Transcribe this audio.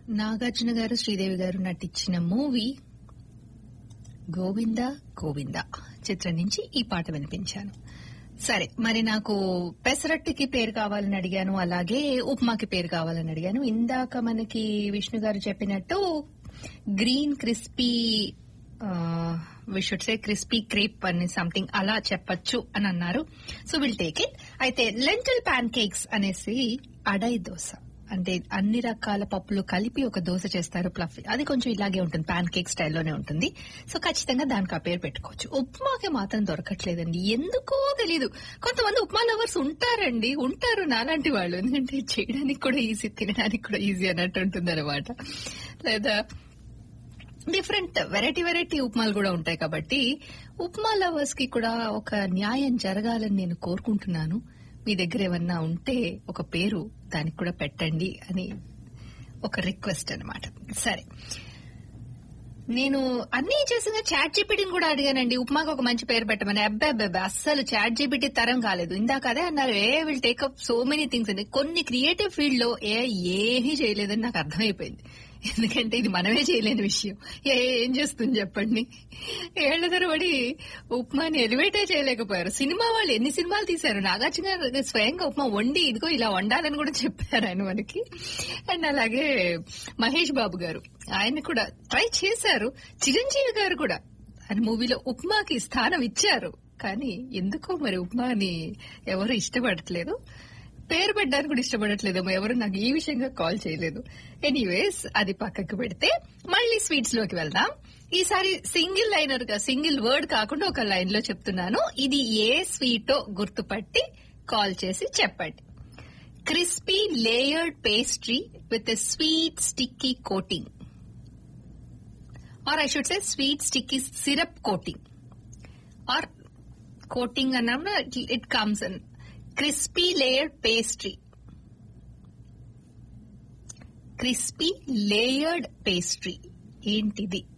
నాగార్జున గారు శ్రీదేవి గారు నటించిన మూవీ గోవింద గోవింద చిత్రం నుంచి ఈ పాట వినిపించాను. సరే, మరి నాకు పెసరట్టుకి పేరు కావాలని అడిగాను, అలాగే ఉప్మాకి పేరు కావాలని అడిగాను. ఇందాక మనకి విష్ణు గారు చెప్పినట్టు green crispy we should say crispy crepe అని సంథింగ్ అలా చెప్పచ్చు అని అన్నారు. So will take it. అయితే లెంటిల్ ప్యాన్ కేక్స్ అనేసి అడై దోశ, అంటే అన్ని రకాల పప్పులు కలిపి ఒక దోశ చేస్తారు ప్లఫీ. అది కొంచెం ఇలాగే ఉంటుంది, ప్యాన్ కేక్ స్టైల్లోనే ఉంటుంది. సో ఖచ్చితంగా దానికి ఆ పేరు పెట్టుకోవచ్చు. ఉప్మాకి మాత్రం దొరకట్లేదండి, ఎందుకో తెలీదు. కొంతమంది ఉప్మా లవర్స్ ఉంటారు నాలాంటి వాళ్ళు, ఎందుకంటే చేయడానికి కూడా ఈజీ, తినడానికి కూడా ఈజీ అన్నట్టు ఉంటుంది అనమాట. లేదా డిఫరెంట్ వెరైటీ ఉప్మాలు కూడా ఉంటాయి. కాబట్టి ఉప్మా లవర్స్ కి కూడా ఒక న్యాయం జరగాలని నేను కోరుకుంటున్నాను. మీ దగ్గర ఏమన్నా ఉంటే ఒక పేరు దానికి కూడా పెట్టండి అని ఒక రిక్వెస్ట్ అనమాట. సరే, నేను అన్ని చేసిన చాట్ జీపీటీని కూడా అడిగానండి ఉప్మాకి ఒక మంచి పేరు పెట్టమని. అబ్బాయి అస్సలు చాట్ జీపీటీ తరం కాలేదు. ఇందాక అదే అన్నారు, will take up so many things అని. కొన్ని క్రియేటివ్ ఫీల్డ్ లో ఏమీ చేయలేదని నాకు అర్థమైపోయింది. ఎందుకంటే ఇది మనమే చేయలేని విషయం. ఏం చేస్తుంది చెప్పండి. ఏళ్ల తరబడి ఉప్మాని ఎలివేటే చేయలేకపోయారు. సినిమా వాళ్ళు ఎన్ని సినిమాలు తీశారు. నాగార్జున గారు స్వయంగా ఉప్మా వండి ఇదిగో ఇలా వండాలని కూడా చెప్పారు ఆయన మనకి. అండ్ అలాగే మహేష్ బాబు గారు ఆయన కూడా ట్రై చేశారు. చిరంజీవి గారు కూడా ఆయన మూవీలో ఉప్మాకి స్థానం ఇచ్చారు. కానీ ఎందుకో మరి ఉప్మాని ఎవరు ఇష్టపడట్లేదు, పేరు పెట్టడానికి కూడా ఇష్టపడట్లేదేమో. ఎవరు నాకు ఈ విషయంగా కాల్ చేయలేదు. ఎనీవేస్, అది పక్కకు పెడితే మళ్ళీ స్వీట్స్ లోకి వెళ్దాం. ఈసారి సింగిల్ లైనర్ గా, సింగిల్ వర్డ్ కాకుండా ఒక లైన్ లో చెప్తున్నాను. ఇది ఏ స్వీటో గుర్తుపట్టి కాల్ చేసి చెప్పండి. Crispy layered pastry with a sweet sticky coating, are I should say sweet sticky syrup coating, are coating అన్నా it comes in crispy layered pastry. Crispy layered pastry ఏంటిది?